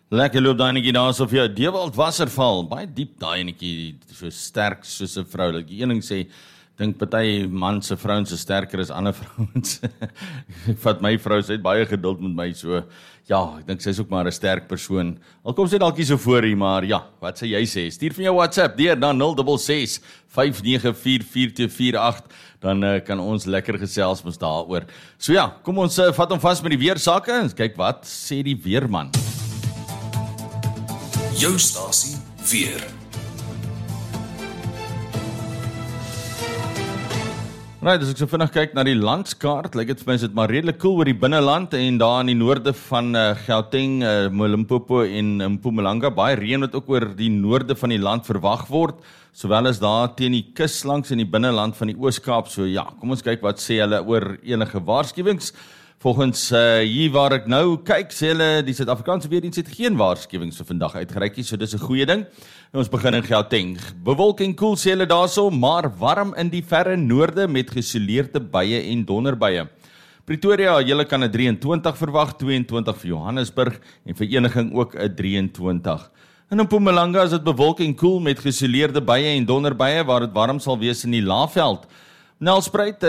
Lekker loop daai netjie daar so vir jou. Dewald Wasserval, baie diep daai netjie, so sterk soos 'n vrou. Like een ding sê, dink party man se vrouens so sterker as ander vrouens. Ek vat my vrou, sy het baie geduld met my, so ja, ek dink sy is ook maar 'n sterk persoon. Al kom sy dalk nie so voor hier, maar ja, wat sê jy sê? Stuur vir jou WhatsApp deur na 066 5944248, dan kan ons lekker gesels mos daaroor. So ja, kom ons vat hom vas met die weersake en kyk wat sê die weerman. Jou stasie weer. Right, as ek so vinnig kyk na die landskaart, lyk dit vir my is dit maar redelik koel oor die binneland en daar in die noorde van Gauteng, Limpopo en Mpumalanga, baie reën wat ook oor die noorde van die land verwag word, sowel as daar teen die kus langs in die binneland van die Oos-Kaap. So ja, kom ons kyk wat sê hulle oor enige waarskuwings. Volgens hier waar ek nou kyk, sê hulle die Suid-Afrikaanse weerdiens het geen waarskuwings vir vandag uitgereik nie, so dis 'n goeie ding. En ons begin in Gauteng. Bewolk en koel sê hulle daarso, maar warm in die verre noorde met gesoleerde buie en donderbuie. Pretoria, julle kan 'n 23 verwag, 22 vir Johannesburg en Vereniging ook 'n 23. En in Mpumalanga is dit bewolk en koel met gesoleerde buie en donderbuie waar dit warm sal wees in die Laagveld. Nelspruit,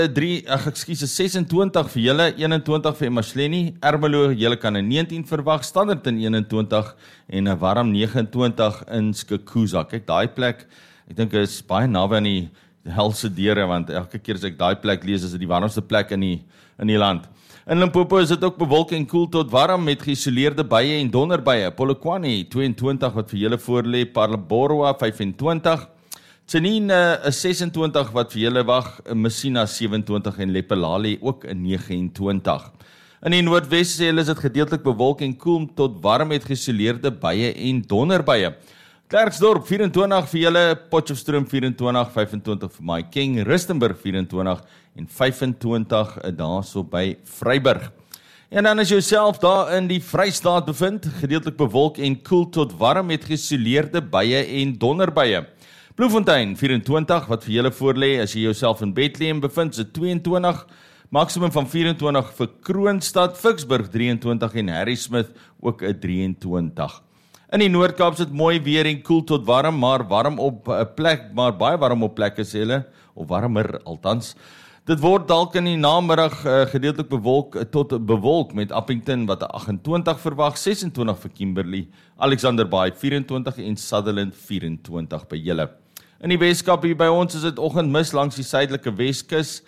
26 vir julle, 21 vir Emashleni, Ermelo, julle kan 'n 19 verwag, Standerton 21 en 'n warm 29 in Skukuza. Kyk, daai plek, ek dink is baie naby aan die helse deure, want elke keer as ek daai plek lees, is dit die warmste plek in die land. In Limpopo is dit ook bewolk en koel tot warm met geïsoleerde buie en donderbuie. Polokwane 22 wat vir julle voorlê, Parlaborough 25, Tsenin is 26 wat vir julle wag, Messina 27 en Lepelale ook 'n 29. In die Noordwes sê hulle is dit gedeeltelik bewolk en koel tot warm met geïsoleerde buie en donderbuie. Klerksdorp 24 vir julle, Potchefstroom 24, 25 vir Mahikeng, Rustenburg 24 en 25 daarso by Vryburg. En dan as jy jouself daar in die Vrystaat bevind, gedeeltelik bewolk en koel tot warm met geïsoleerde buie en donderbuie. Bloemfontein 24 wat vir julle voorlê, as jy jouself in Bethlehem bevind, is 22, maksimum van 24 vir Kroonstad, Ficksburg 23 en Harrismith ook 'n 23. In die Noord-Kaap is dit mooi weer en koel tot warm, maar warm op 'n plek, maar baie warm op plekke sê hulle, of warmer althans. Dit word dalk in die namiddag gedeeltelik bewolk tot bewolk met Appington wat 'n 28 verwag, 26 vir Kimberley, Alexander Bay 24 en Sutherland 24 by julle. In die Weskaap hier by ons is dit oggendmis langs die suidelike Weskus,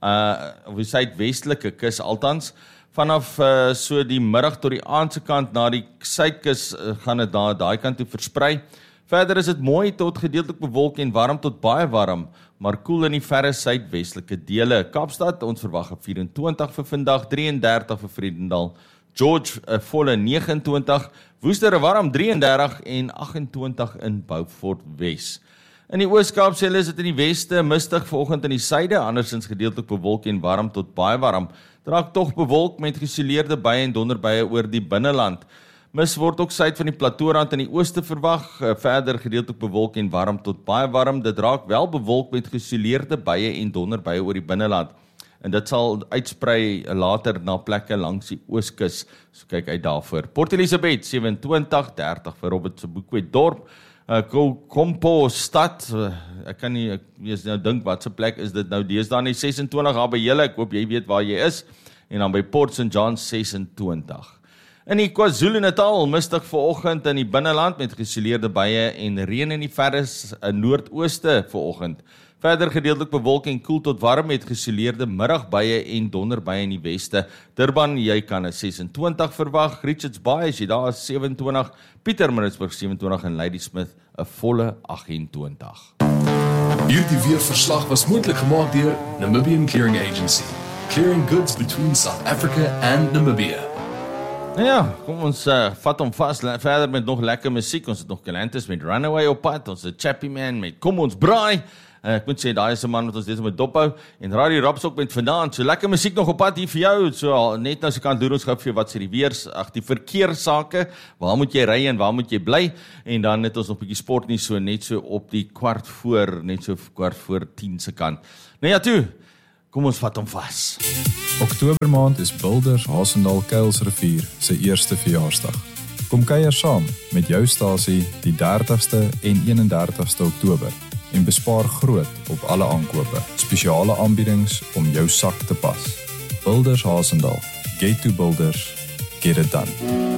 of die suidwestelike kus althans. Vanaf so die middag tot die aand se kant na die suidkus gaan dit daai kant toe versprei. Verder is dit mooi tot gedeeltelik bewolk en warm tot baie warm, maar koel in die verre suidwestelike dele. Kaapstad, ons verwag 24 vir vandag, 33 vir Vredendal, George 'n volle 29, Woester 'n warm 33 en 28 in Beaufort Wes. In die Oos-Kaap sê hulle is dit in die weste mistig vanoggend in die suide, andersins gedeeltelik bewolk en warm tot baie warm. Draak tog bewolk met gesoleerde buie en donderbuie oor die binneland. Mis word ook suid van die plateaurand in die ooste verwag, verder gedeeltelik bewolk en warm tot baie warm. Dit raak wel bewolk met gesoleerde buie en donderbuie oor die binneland. En dit sal uitsprei later na plekke langs die Ooskus. So kyk uit daarvoor. Port Elizabeth 27, 30 vir Robert se Boekwet dorp. Kompo stad, ek kan nie, ek nou dink wat se plek is dit nou deesdae nie, 26 daar by julle, ek hoop jy weet waar jy is, en dan by Port St. John 26. In die KwaZulu-Natal, mistig vanoggend in die binneland met gesoleerde buie en reën in die verre noordooste vanoggend. Verder gedeeltelik bewolk en koel tot warm met gesoleerde middagbuie en donderbuie in die weste. Durban, jy kan 'n 26 verwag. Richards Bay, as jy daar is 27. Pietermaritzburg 27 en Ladysmith 'n volle 28. Hierdie weerverslag was moontlik gemaak deur Namibian Clearing Agency. Clearing goods between South Africa and Namibia. Nou ja, kom ons vat hom vas verder met nog lekker musiek. Ons het nog Galantis met Runaway op pad. Ons het Chappie Man met Kom ons braai. Ek moet sê, daai is 'n man wat ons dit met dophou. En Radio Raps ook met vanaand. So lekker musiek nog op pad hier vir jou. So net nou se kant doen ons gou vir jou wat sê die weers, die verkeerssake. Waar moet jy ry en waar moet jy bly? En dan het ons nog 'n bietjie sport nie so net so op die kwart voor 10 se kant. Nou ja, toe. Kom ons vat hom vas. Oktobermaand is Boulders Hasendal Kuilsrivier sy eerste verjaarsdag. Kom kuier saam met jou stasie die 30ste en 31ste Oktober en bespaar groot op alle aankope. Spesiale aanbiedings om jou sak te pas. Builders Hazendal. Get to Builders. Get it done.